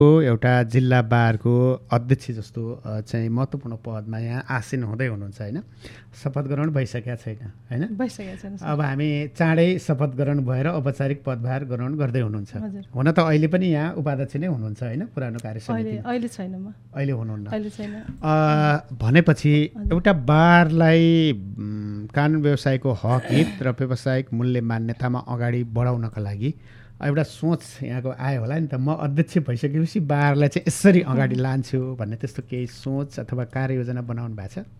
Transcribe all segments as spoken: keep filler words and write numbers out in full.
एउटा जिल्ला बारको अध्यक्ष जस्तो चाहिँ महत्त्वपूर्ण पदमा यहाँ आसीन हुँदै हुनुहुन्छ होइन। शपथ ग्रहण भइसकेका छैन होइन, भइसकेको छैन। अब हामी चाँडै शपथ ग्रहण भएर औपचारिक पदभार ग्रहण गर्दै हुनुहुन्छ। हुन त अहिले पनि यहाँ उपाध्यक्ष नै हुनुहुन्छ होइन, पुरानो कार्य समिति। अहिले छैन, म अहिले हुनुहुन्न। अहिले छैन भनेपछि एउटा बारलाई कानुन व्यवसायको हक हित र व्यावसायिक मूल्य मान्यतामा अगाडि बढाउनका लागि एउटा सोच यहाँको आयो होला नि त, म अध्यक्ष भइसकेपछि बारलाई चाहिँ यसरी अगाडि लान्छु भन्ने त्यस्तो केही सोच अथवा कार्ययोजना बनाउनु भएको छ?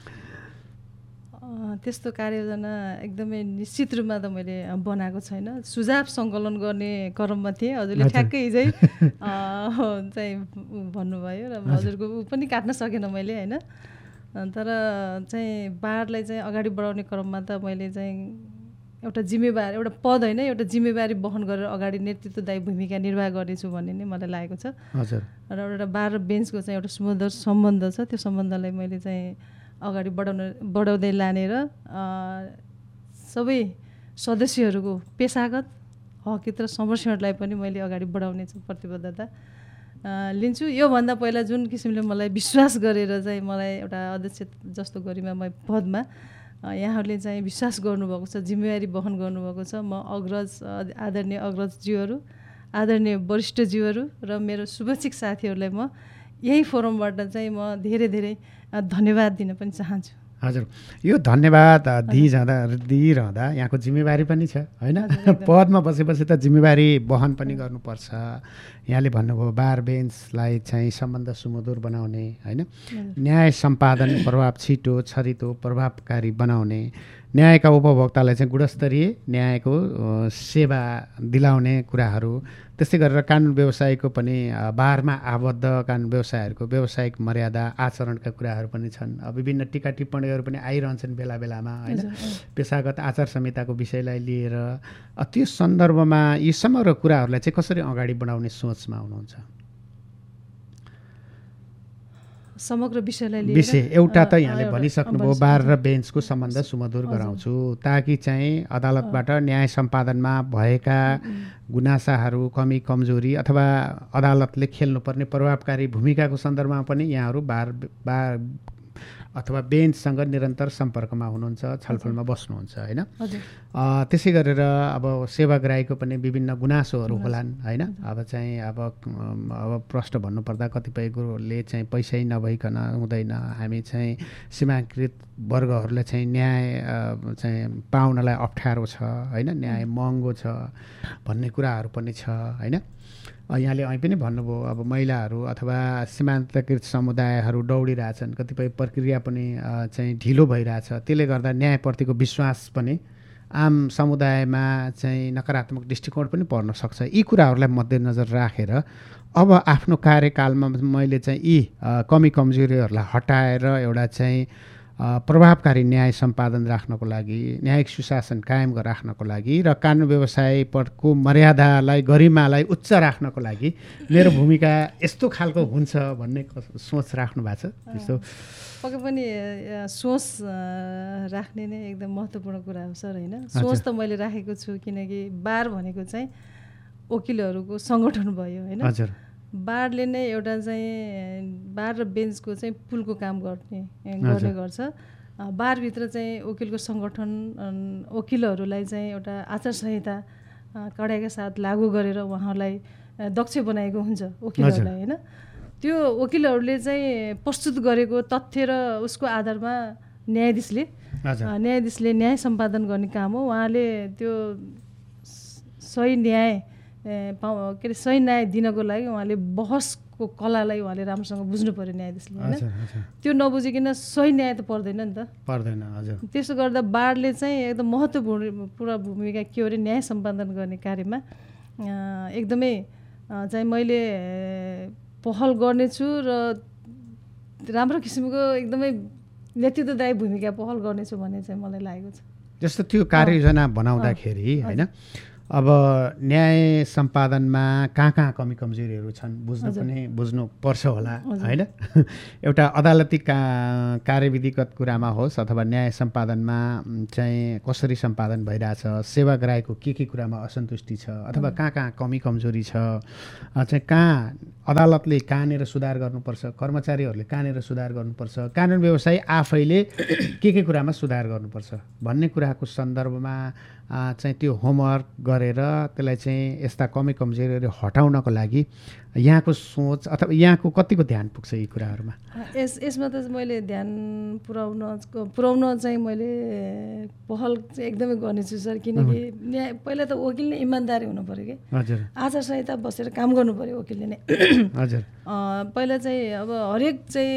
त्यस्तो कार्ययोजना एकदमै निश्चित रूपमा त मैले बनाएको छैन। सुझाव सङ्कलन गर्ने क्रममा थिएँ, हजुरले ठ्याक्कै हिजै चाहिँ भन्नुभयो र हजुरको पनि काट्न सकेन मैले होइन। तर चाहिँ बारलाई चाहिँ अगाडि बढाउने क्रममा त मैले चाहिँ एउटा जिम्मेवारी, एउटा पद होइन, एउटा जिम्मेवारी वहन गरेर अगाडि नेतृत्वदायी भूमिका निर्वाह गर्नेछु भन्ने नै मलाई लागेको छ। हजुर। र एउटा बार र बेन्चको चाहिँ एउटा सुमधुर सम्बन्ध छ, त्यो सम्बन्धलाई मैले चाहिँ अगाडि बढाउन बढाउँदै लाने र सबै सदस्यहरूको पेसागत हक हित र संरक्षणलाई पनि मैले अगाडि बढाउने प्रतिबद्धता लिन्छु। योभन्दा पहिला जुन किसिमले मलाई विश्वास गरेर चाहिँ मलाई एउटा अध्यक्ष जस्तो गरिमामय पदमा यहाँहरूले चाहिँ विश्वास गर्नुभएको छ, जिम्मेवारी वहन गर्नुभएको छ। म अग्रज आदरणीय अग्रजज्यूहरू, आदरणीय वरिष्ठज्यूहरू र मेरो शुभेच्छुक साथीहरूलाई म यही फोरमबाट चाहिँ म धेरै धेरै धन्यवाद दिन पनि चाहन्छु। हजुर, यो धन्यवाद दिइरहँदा दिइरहँदा यहाँको जिम्मेवारी पनि छ होइन। पदमा बसेपछि त जिम्मेवारी वहन पनि गर्नुपर्छ। यहाँले भन्नुभयो बार बेन्चलाई चाहिँ सम्बन्ध सुमधुर बनाउने होइन, न्याय सम्पादन प्रभाव छिटो छरितो प्रभावकारी बनाउने, न्यायका उपभोक्तालाई चाहिँ गुणस्तरीय न्यायको सेवा दिलाउने कुराहरू, त्यस्तै गरेर कानुन व्यवसायको पनि बारमा आबद्ध कानुन व्यवसायहरूको व्यावसायिक मर्यादा आचरणका कुराहरू पनि छन्। विभिन्न टिका टिप्पणीहरू पनि आइरहन्छन् बेला बेलामा होइन, पेसागत आचार संहिताको विषयलाई लिएर। त्यो सन्दर्भमा यी समग्र कुराहरूलाई चाहिँ कसरी अगाडि बढाउने सोचमा हुनुहुन्छ? समग्र विषयलाई लिएर विषय एउटा त यहाँले भनिसक्नुभयो बार र बेन्चको सम्बन्ध सुमधुर गराउँछु, ताकि चाहिँ अदालतबाट न्याय सम्पादनमा भएका गुनासाहरू, कमी कमजोरी अथवा अदालतले खेल्नुपर्ने प्रभावकारी भूमिकाको सन्दर्भमा पनि यहाँहरू बार बार अथवा बेन्चसँग निरन्तर सम्पर्कमा हुनुहुन्छ, छलफलमा बस्नुहुन्छ होइन। त्यसै गरेर अब सेवाग्राहीको पनि विभिन्न गुनासोहरू होलान् होइन। अब चाहिँ अब अब प्रश्न भन्नुपर्दा कतिपय कुरोले चाहिँ पैसै नभइकन हुँदैन, हामी चाहिँ सीमाकृत वर्गहरूलाई चाहिँ न्याय चाहिँ पाउनलाई अप्ठ्यारो छ होइन, न्याय महँगो छ भन्ने कुराहरू पनि छ होइन। यहाँले अहिले पनि भन्नुभयो अब महिलाहरू अथवा सीमान्तकृत समुदायहरू दौडिरहेछन्, कतिपय प्रक्रिया पनि चाहिँ ढिलो भइरहेछ, त्यसले गर्दा न्यायप्रतिको विश्वास पनि आम समुदायमा चाहिँ नकारात्मक दृष्टिकोण पनि पर्न सक्छ। यी कुराहरूलाई मध्यनजर राखेर अब आफ्नो कार्यकालमा मैले चाहिँ यी कमी कमजोरीहरूलाई हटाएर एउटा चाहिँ प्रभावकारी न्याय सम्पादन राख्नको लागि, न्यायिक सुशासन कायम राख्नको लागि र कानुन व्यवसाय पदको मर्यादालाई गरिमालाई उच्च राख्नको लागि मेरो भूमिका यस्तो खालको हुन्छ भन्ने सोच राख्नु भएको छ? त्यस्तो पक्कै पनि सोच राख्ने नै एकदम महत्त्वपूर्ण कुरा हो सर होइन। सोच त मैले राखेको छु, किनकि बार भनेको चाहिँ वकिलहरूको सङ्गठन भयो होइन। हजुर। बारले नै एउटा चाहिँ बार र बेन्चको चाहिँ पुलको काम गर्ने गर्ने गर्छ। बारभित्र चाहिँ वकिलको सङ्गठन वकिलहरूलाई चाहिँ एउटा आचार संहिता कडाइका साथ लागू गरेर उहाँलाई दक्ष बनाएको हुन्छ वकिलहरूलाई होइन। त्यो वकिलहरूले चाहिँ प्रस्तुत गरेको तथ्य र उसको आधारमा न्यायाधीशले न्यायाधीशले न्याय सम्पादन गर्ने काम हो। उहाँले त्यो सही न्याय पाउ के अरे सही न्याय दिनको लागि उहाँले बहसको कलालाई उहाँले राम्रोसँग बुझ्नु पऱ्यो न्यायाधीशले होइन। त्यो नबुझिकन सही न्याय त पर्दैन नि त, पर्दैन। हजुर। त्यसो गर्दा बारले चाहिँ एकदम महत्त्वपूर्ण पुरा भूमिका के हो अरे न्याय सम्पादन गर्ने कार्यमा एकदमै चाहिँ मैले पहल गर्नेछु र राम्रो किसिमको एकदमै नेतृत्वदायी भूमिका पहल गर्नेछु भन्ने चाहिँ मलाई लागेको छ। जस्तो त्यो कार्ययोजना बनाउँदाखेरि होइन अब न्याय सम्पादनमा कहाँ कहाँ कमी कमजोरीहरू छन् बुझ्नु पनि बुझ्नुपर्छ होला होइन। एउटा अदालती का कार्यविधिगत कुरामा होस् अथवा न्याय सम्पादनमा चाहिँ कसरी सम्पादन भइरहेछ, सेवाग्राहीको के के कुरामा असन्तुष्टि छ अथवा कहाँ कहाँ कमी कमजोरी छ, चाहिँ कहाँ अदालतले कहाँनिर सुधार गर्नुपर्छ, कर्मचारीहरूले कहाँनिर सुधार गर्नुपर्छ, कानुन व्यवसायी आफैले के के कुरामा सुधार गर्नुपर्छ भन्ने कुराको सन्दर्भमा चाहिँ त्यो होमवर्क गरेर त्यसलाई चाहिँ यस्ता कमी कमजोरीहरू हटाउनको लागि यहाँको सोच अथवा यहाँको कतिको ध्यान पुग्छ यी कुराहरूमा? यस यसमा त मैले ध्यान पुर्याउन पुर्याउन चाहिँ मैले पहल चाहिँ एकदमै गर्नेछु सर। किनकि न्याय पहिला त वकिलले इमान्दारी हुनु पऱ्यो कि हजुर, आचार संहिता बसेर काम गर्नु पऱ्यो वकिलले नै हजुर। पहिला चाहिँ अब हरेक चाहिँ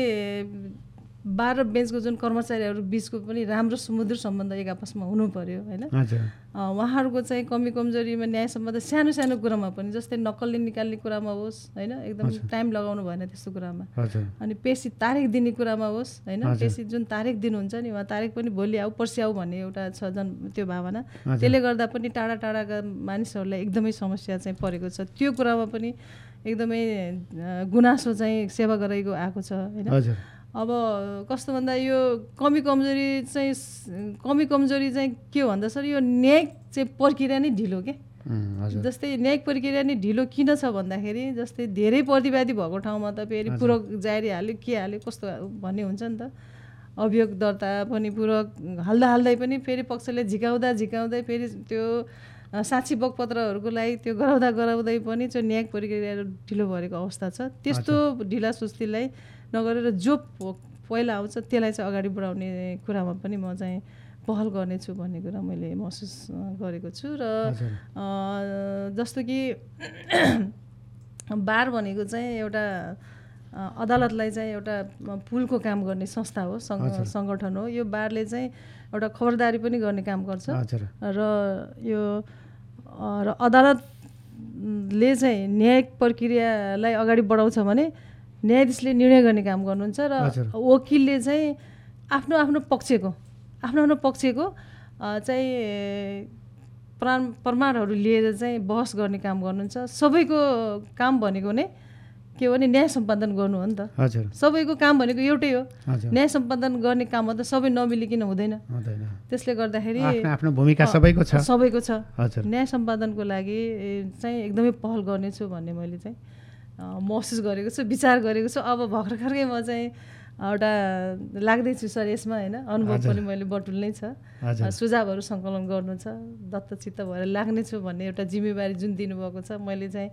बार र बेन्चको जुन कर्मचारीहरू बिचको पनि राम्रो सुमधुर सम्बन्ध एक आपसमा हुनु पर्यो होइन। उहाँहरूको चाहिँ कमी कमजोरीमा न्याय सम्बन्ध सानो सानो कुरामा पनि जस्तै नक्कलले निकाल्ने कुरामा होस् होइन, एकदम टाइम लगाउनु भएन त्यस्तो कुरामा। अनि पेसी तारिक दिने कुरामा होस् होइन, पेसी जुन तारिक दिनुहुन्छ नि उहाँ तारिक पनि भोलि आऊ पर्सि आऊ भन्ने एउटा छ जन त्यो भावना, त्यसले गर्दा पनि टाढा टाढाका मानिसहरूलाई एकदमै समस्या चाहिँ परेको छ। त्यो कुरामा पनि एकदमै गुनासो चाहिँ सेवा गराइको आएको छ होइन। अब कस्तो भन्दा यो कमी कमजोरी चाहिँ कमी कमजोरी चाहिँ के हो भन्दा सर यो न्यायिक चाहिँ प्रक्रिया नै ढिलो के। जस्तै न्यायिक प्रक्रिया नै ढिलो किन छ भन्दाखेरि जस्तै धेरै प्रतिवादी भएको ठाउँमा त फेरि पूरक जारी हाल्यो के हाल्यो कस्तो भन्ने हुन्छ नि त। अभियोग दर्ता पनि पूरक हाल्दा हाल्दै पनि फेरि पक्षले झिकाउँदा झिकाउँदै फेरि त्यो साक्षी बगपत्रहरूको लागि त्यो गराउँदा गराउँदै पनि चाहिँ न्यायिक प्रक्रिया ढिलो भएको अवस्था छ। त्यस्तो ढिला सुस्तीलाई नगरेर जो पहिला आउँछ त्यसलाई चाहिँ अगाडि बढाउने कुरामा पनि म चाहिँ पहल गर्नेछु भन्ने कुरा मैले महसुस गरेको छु। र जस्तो कि बार भनेको चाहिँ एउटा अदालतलाई चाहिँ एउटा पुलको काम गर्ने संस्था हो, सङ्गठन हो। यो बारले चाहिँ एउटा खबरदारी पनि गर्ने काम गर्छ र यो र अदालतले चाहिँ न्यायिक प्रक्रियालाई अगाडि बढाउँछ भने न्यायाधीशले निर्णय गर्ने काम गर्नुहुन्छ र वकिलले चाहिँ आफ्नो आफ्नो पक्षको आफ्नो आफ्नो पक्षको चाहिँ प्रमाण प्रमाणहरू लिएर चाहिँ बहस गर्ने काम गर्नुहुन्छ। सबैको काम भनेको नै के हो भने न्याय सम्पादन गर्नु हो नि त। सबैको काम भनेको एउटै हो, न्याय सम्पादन गर्ने काममा त सबै नमिलिकन हुँदैन। त्यसले गर्दाखेरि आफ्नो भूमिका सबैको छ सबैको छ न्याय सम्पादनको लागि चाहिँ एकदमै पहल गर्नेछु भन्ने मैले चाहिँ महसुस गरेको छु, विचार गरेको छु। अब भर्खरखरकै म चाहिँ एउटा लाग्दैछु सर यसमा होइन, अनुभव पनि मैले बटुल्नै छ, सुझावहरू सङ्कलन गर्नु छ, दत्तचित्त भएर लाग्नेछु भन्ने एउटा जिम्मेवारी जुन दिनुभएको छ मैले चाहिँ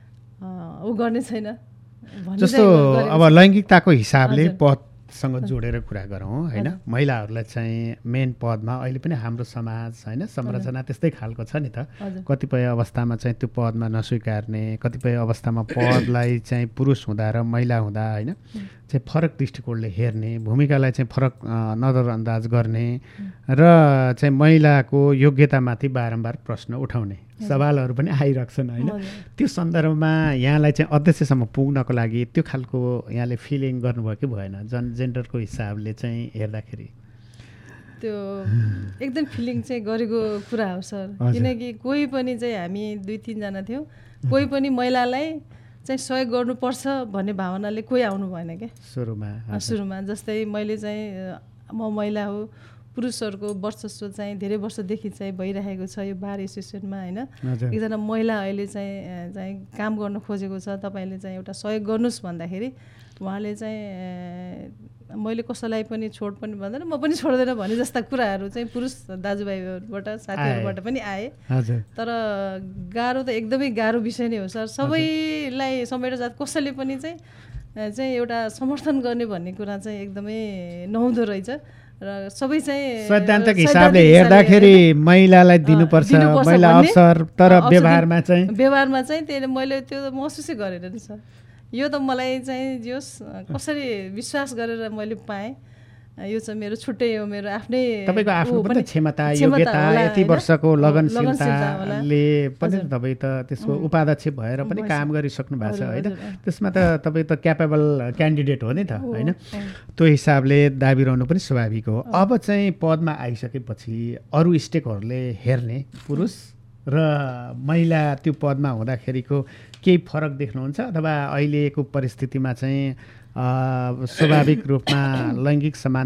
ऊ गर्ने छैन। जस्तो अब लैङ्गिकताको हिसाबले पदसँग जोडेर कुरा गरौँ होइन, महिलाहरूलाई चाहिँ मेन पदमा अहिले पनि हाम्रो समाज होइन संरचना त्यस्तै खालको छ नि त। कतिपय अवस्थामा चाहिँ त्यो पदमा नस्वीकार्ने, कतिपय अवस्थामा पदलाई चाहिँ पुरुष हुँदा र महिला हुँदा होइन चाहिँ फरक दृष्टिकोणले हेर्ने, भूमिकालाई चाहिँ फरक नजरअन्दाज गर्ने र चाहिँ महिलाको योग्यतामाथि बारम्बार प्रश्न उठाउने सवालहरू पनि आइरहेछन् होइन। त्यो सन्दर्भमा यहाँलाई चाहिँ अध्यक्षसम्म पुग्नको लागि त्यो खालको यहाँले फिलिङ गर्नुभयो कि भएन जन जेन्डरको हिसाबले चाहिँ हेर्दाखेरि? त्यो एकदम फिलिङ चाहिँ गरेको कुरा हो सर। किनकि कोही पनि चाहिँ हामी दुई तिनजना थियौँ, कोही पनि महिलालाई चाहिँ सहयोग गर्नुपर्छ भन्ने भावनाले कोही आउनु भएन क्या सुरुमा सुरुमा जस्तै मैले चाहिँ म महिला हो, पुरुषहरूको वर्चस्व चाहिँ धेरै वर्षदेखि चाहिँ भइरहेको छ यो बार एसोसिएसनमा होइन। एकजना महिला अहिले चाहिँ चाहिँ काम गर्न खोजेको छ, तपाईँले चाहिँ एउटा सहयोग गर्नुहोस् भन्दाखेरि उहाँले चाहिँ मैले कसैलाई पनि छोड पनि भन्दैन, म पनि छोड्दैन भन्ने जस्ता कुराहरू चाहिँ पुरुष दाजुभाइहरूबाट साथीहरूबाट पनि आए। तर गाह्रो त एकदमै गाह्रो विषय नै हो सर। सबैलाई समेटेर जात कसैले पनि चाहिँ चाहिँ एउटा समर्थन गर्ने भन्ने कुरा चाहिँ एकदमै नहुँदो रहेछ र सबै चाहिँ सैद्धान्तिक हिसाबले हेर्दाखेरि महिलालाई दिनुपर्छ महिला अवसर, तर व्यवहारमा चाहिँ व्यवहारमा चाहिँ त्यसले मैले त्यो महसुसै गरेन नि सर। यो त मलाई चाहिँ जोस् कसरी विश्वास गरेर मैले पाएँ, यो चाहिँ मेरो छुट्टै हो, मेरो आफ्नै तपाईँको आफ्नो पनि क्षमता योग्यता यति वर्षको लगनशीलताले पनि तपाईँ त त्यसको उपाध्यक्ष भएर पनि काम गरिसक्नु भएको छ होइन। त्यसमा त तपाईँ त क्यापेबल क्यान्डिडेट हो नि त होइन। त्यो हिसाबले दाबी रहनु पनि स्वाभाविक हो। अब चाहिँ पदमा आइसकेपछि अरू स्टेकहरूले हेर्ने पुरुष र महिला त्यो पदमा हुँदाखेरिको केही फरक देख्नुहुन्छ अथवा अहिलेको परिस्थितिमा चाहिँ स्वाभाविक रूपमा लैङ्गिक समान